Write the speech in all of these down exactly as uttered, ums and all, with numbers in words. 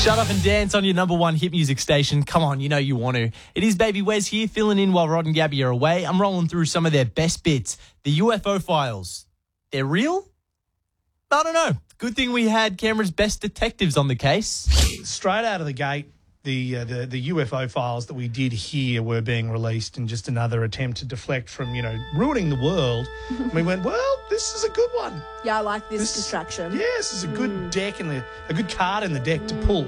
Shut up and dance on your number one hit music station. Come on, you know you want to. It is Baby Wes here, filling in while Rod and Gabby are away. I'm rolling through some of their best bits. The U F O files. They're real? I don't know. Good thing we had Canberra's best detectives on the case. Straight out of the gate, the, uh, the the U F O files that we did hear were being released, and just another attempt to deflect from, you know, ruining the world. We went, well, this is a good one. Yeah, I like this, This- distraction. Yeah, this is a good deck and a good card in the deck to pull.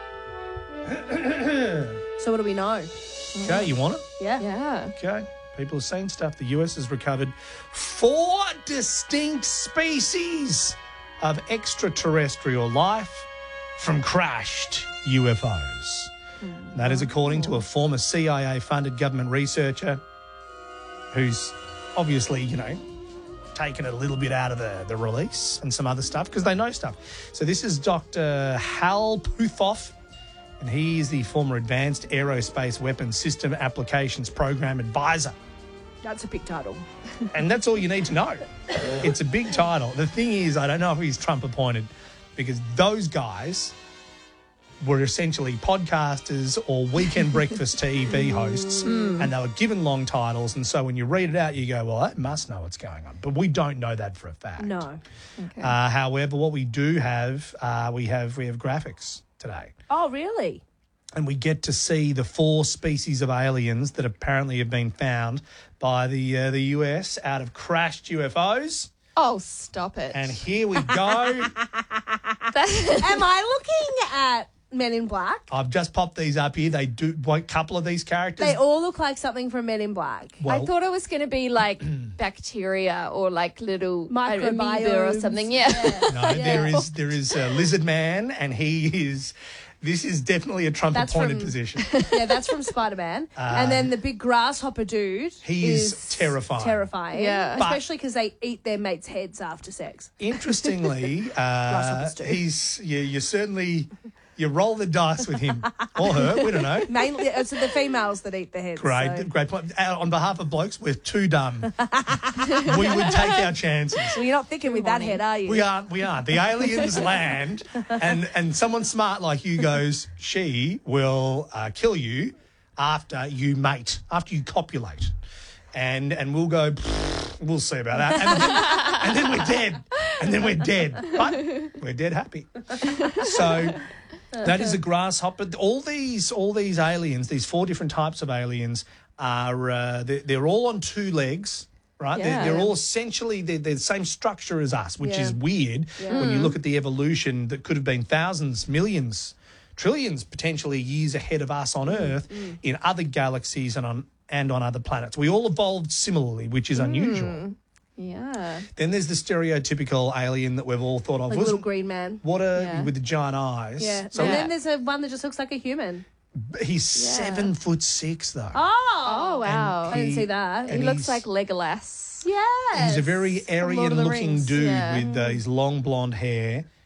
So what do we know? Okay, you want it? Yeah. Yeah. Okay. People are saying stuff. The U S has recovered four distinct species of extraterrestrial life from crashed U F Os. That is according to a former C I A-funded government researcher who's obviously, you know, taken it a little bit out of the, the release and some other stuff because they know stuff. So this is Doctor Hal Puthoff, and he is the former Advanced Aerospace Weapons System Applications Program Advisor. That's a big title. And that's all you need to know. It's a big title. The thing is, I don't know if he's Trump appointed, because those guys were essentially podcasters or weekend breakfast T V hosts, and they were given long titles. And so when you read it out, you go, well, I must know what's going on. But we don't know that for a fact. No. Uh, however, what we do have, uh, we have we have graphics today. Oh, really? And we get to see the four species of aliens that apparently have been found by the uh, the U S out of crashed U F Os. Oh, stop it. And here we go. Am I looking at Men in Black? I've just popped these up here. They do a couple of these characters. They all look like something from Men in Black. well, I thought it was going to be like bacteria or like little uh, amoeba or Microbiomes. something. Yeah. no, there is there is a lizard man, and he is. This is definitely a Trump That's appointed from- position. Yeah, that's from Spider-Man. and then the big grasshopper dude He is is terrifying. Terrifying. Yeah. But- Especially because they eat their mates' heads after sex. Interestingly, uh, Grasshoppers do. he's you, you certainly you roll the dice with him or her. We don't know. Mainly, it's the females that eat the heads. Great, so- great point. Uh, on behalf of blokes, we're too dumb. We would take our chances. Well, you're not thinking with that head, are you? We aren't. We aren't. The aliens land, and and someone smart like you goes, she will uh, kill you after you mate, after you copulate, and and we'll go. We'll see about that, and then, and then we're dead, and then we're dead, but we're dead happy. So. That is a grasshopper. All these, all these aliens, these four different types of aliens, are uh, they're, they're all on two legs, right? Yeah. They're, they're all essentially they're, they're the same structure as us, which Yeah. is weird when you look at the evolution that could have been thousands, millions, trillions potentially years ahead of us on Earth in other galaxies and on and on other planets. We all evolved similarly, which is unusual. Yeah. Then there's the stereotypical alien that we've all thought of. Like a Was little green man. what a Yeah. with the giant eyes. Yeah. So and Yeah. then there's a one that just looks like a human. he's seven foot six though. Oh. Oh, wow. I didn't he- see that. He and looks he's- like Legolas. Yeah. He's a very Lord of the Aryan-looking Rings. dude Yeah. with uh, his long blonde hair